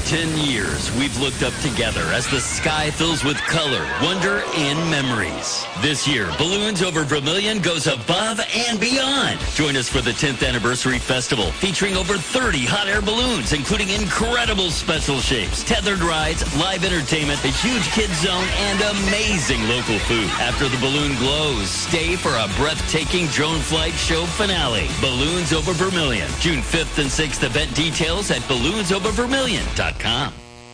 10 years, we've looked up together as the sky fills with color, wonder, and memories. This year, Balloons Over Vermilion goes above and beyond. Join us for the 10th Anniversary Festival, featuring over 30 hot air balloons, including incredible special shapes, tethered rides, live entertainment, a huge kids zone, and amazing local food. After the balloon glows, stay for a breathtaking drone flight show finale. Balloons Over Vermilion, June 5th and 6th. Event details at balloonsoververmilion.com.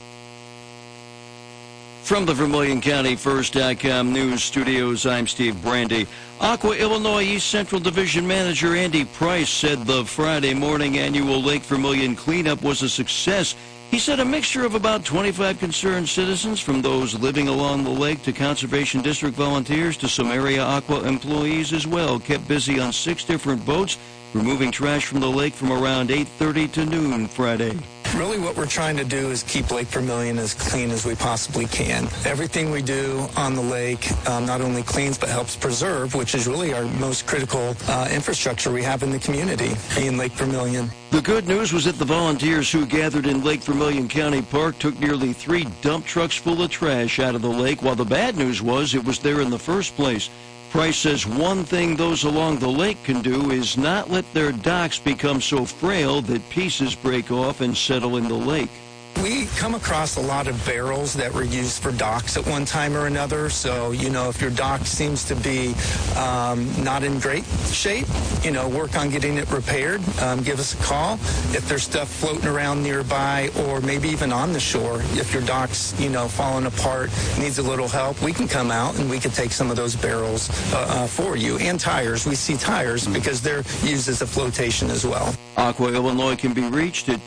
From the Vermilion County First.com News Studios, I'm Steve Brandy. Aqua Illinois East Central Division Manager Andy Price said the Friday morning annual Lake Vermilion cleanup was a success. He said a mixture of about 25 concerned citizens, from those living along the lake to Conservation District volunteers to some area Aqua employees as well, kept busy on 6 different boats, removing trash from the lake from around 8:30 to noon Friday. Really what we're trying to do is keep Lake Vermilion as clean as we possibly can. Everything we do on the lake not only cleans but helps preserve, which is really our most critical infrastructure we have in the community, in Lake Vermilion. The good news was that the volunteers who gathered in Lake Vermilion County Park took nearly 3 dump trucks full of trash out of the lake, while the bad news was it was there in the first place. Price says one thing those along the lake can do is not let their docks become so frail that pieces break off and settle in the lake. We come across a lot of barrels that were used for docks at one time or another. So, if your dock seems to be not in great shape, work on getting it repaired. Give us a call. If there's stuff floating around nearby or maybe even on the shore, if your dock's, falling apart, needs a little help, we can come out and we can take some of those barrels for you. And tires. We see tires because they're used as a flotation as well. Aqua Illinois can be reached at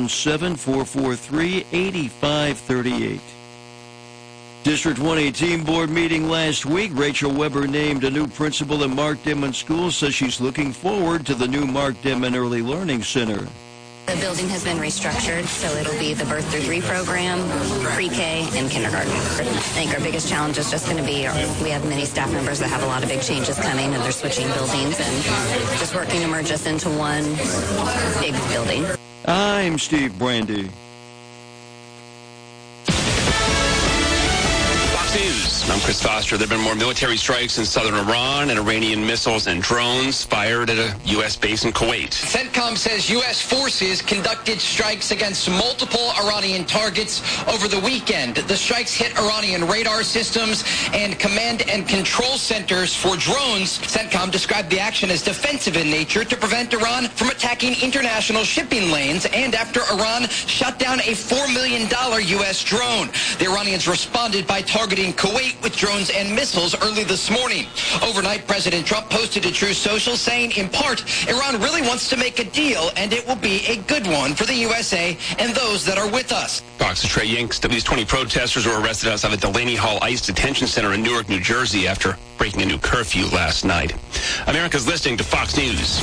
217-443-8538. District 118 board meeting last week. Rachel Weber named a new principal at Mark Denman School, says she's looking forward to the new Mark Denman Early Learning Center. The building has been restructured, so it'll be the birth through 3 program, pre-K, and kindergarten. I think our biggest challenge is just going to be we have many staff members that have a lot of big changes coming, and they're switching buildings, and just working to merge us into one big building. I'm Steve Brandy. News. I'm Chris Foster. There have been more military strikes in southern Iran, and Iranian missiles and drones fired at a U.S. base in Kuwait. CENTCOM says U.S. forces conducted strikes against multiple Iranian targets over the weekend. The strikes hit Iranian radar systems and command and control centers for drones. CENTCOM described the action as defensive in nature to prevent Iran from attacking international shipping lanes, and after Iran shot down a $4 million U.S. drone. The Iranians responded by targeting Kuwait with drones and missiles early this morning. Overnight, President Trump posted to Truth Social saying, in part, Iran really wants to make a deal, and it will be a good one for the USA and those that are with us. Fox's Trey Yanks. At least 20 protesters were arrested outside the Delaney Hall ICE detention center in Newark, New Jersey after breaking a new curfew last night. America's listening to Fox News.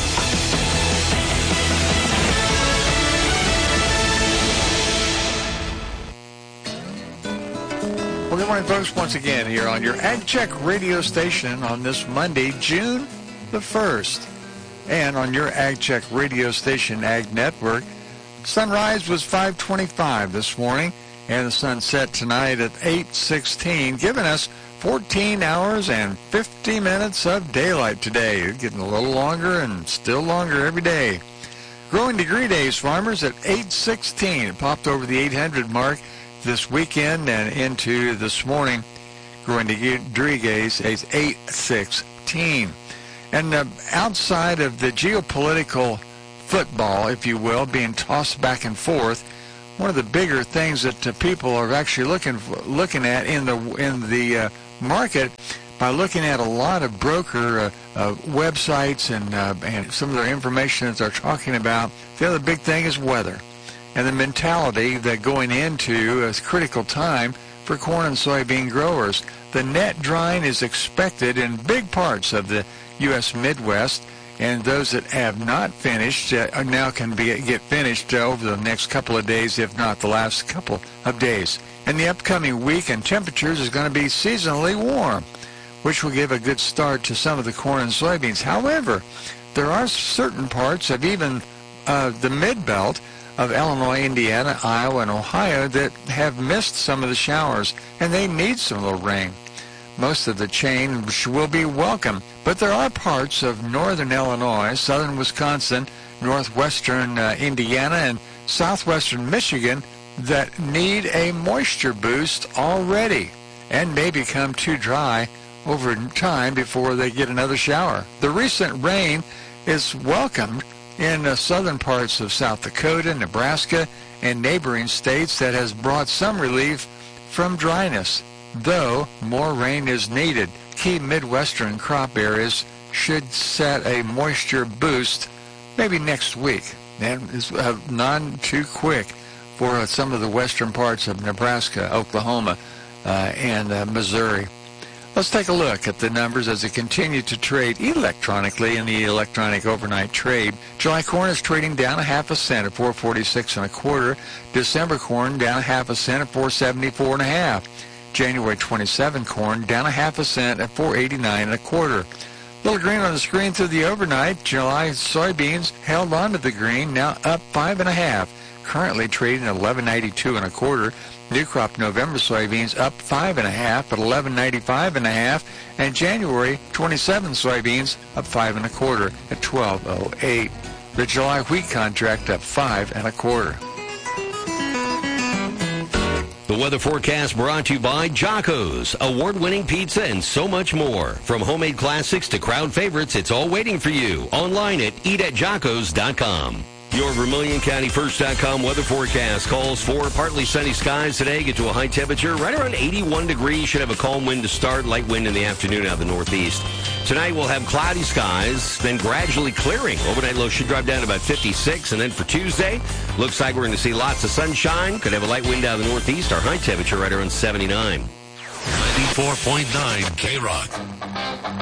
Well, good morning, folks, once again here on your Ag Check radio station on this Monday, June the 1st. And on your Ag Check radio station, Ag Network, sunrise was 5:25 this morning, and the sun set tonight at 8:16, giving us 14 hours and 50 minutes of daylight today. It's getting a little longer and still longer every day. Growing degree days, farmers, at 8:16. It popped over the 800 mark this weekend and into this morning. Growing degree days is 8:16. And outside of the geopolitical football, if you will, being tossed back and forth, one of the bigger things that people are actually looking at in the market, by looking at a lot of broker websites and some of their information that they're talking about, the other big thing is weather. And the mentality that going into a critical time for corn and soybean growers. The net drying is expected in big parts of the U.S. Midwest, and those that have not finished now can get finished over the next couple of days, if not the last couple of days. And the upcoming week and temperatures is going to be seasonally warm, which will give a good start to some of the corn and soybeans. However, there are certain parts of even the mid-belt of Illinois, Indiana, Iowa, and Ohio that have missed some of the showers, and they need some little rain. Most of the change will be welcome, but there are parts of northern Illinois, southern Wisconsin, northwestern Indiana, and southwestern Michigan that need a moisture boost already and may become too dry over time before they get another shower. The recent rain is welcomed in southern parts of South Dakota, Nebraska, and neighboring states that has brought some relief from dryness, though more rain is needed. Key Midwestern crop areas should set a moisture boost maybe next week, and it's not too quick for some of the western parts of Nebraska, Oklahoma, and Missouri. Let's take a look at the numbers as they continue to trade electronically in the electronic overnight trade. July corn is trading down a half a cent at 4.46 1/4. December corn down a half a cent at 4.74 1/2. January 27 corn down a half a cent at 4.89 1/4. Little green on the screen through the overnight. July soybeans held on to the green, now up 5 1/2. Currently trading at 11.92 1/4. New crop November soybeans up 5 1/2 at 11.95 1/2, and January 27 soybeans up 5 1/4 at 12.08. The July wheat contract up 5 1/4. The weather forecast brought to you by Jocko's, award-winning pizza and so much more. From homemade classics to crowd favorites, it's all waiting for you online at eatatjockos.com. Your VermilionCountyFirst.com weather forecast calls for partly sunny skies today. Get to a high temperature right around 81 degrees. Should have a calm wind to start. Light wind in the afternoon out of the northeast. Tonight we'll have cloudy skies, then gradually clearing. Overnight low should drop down to about 56. And then for Tuesday, looks like we're going to see lots of sunshine. Could have a light wind out of the northeast. Our high temperature right around 79. 94.9 K-Rock.